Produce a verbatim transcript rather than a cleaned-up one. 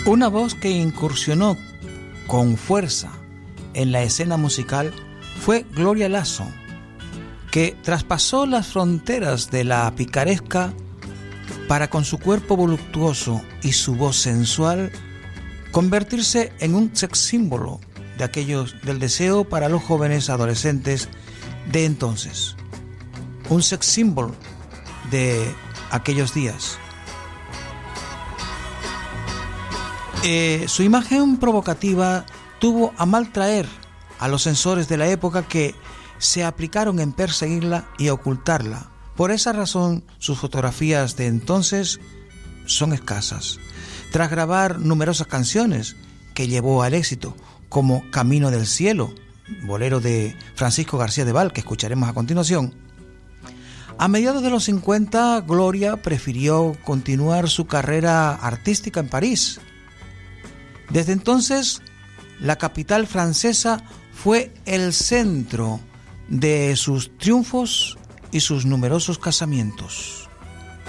Una voz que incursionó con fuerza en la escena musical fue Gloria Lasso, que traspasó las fronteras de la picaresca para, con su cuerpo voluptuoso y su voz sensual, convertirse en un sex símbolo de aquellos del deseo para los jóvenes adolescentes de entonces. Un sex símbolo de aquellos días. Eh, su imagen provocativa tuvo a mal traer a los censores de la época, que se aplicaron en perseguirla y ocultarla. Por esa razón, sus fotografías de entonces son escasas. Tras grabar numerosas canciones que llevó al éxito, como Camino del Cielo, bolero de Francisco García de Val, que escucharemos a continuación, a mediados de los cincuenta, Gloria prefirió continuar su carrera artística en París. Desde entonces, la capital francesa fue el centro de sus triunfos y sus numerosos casamientos.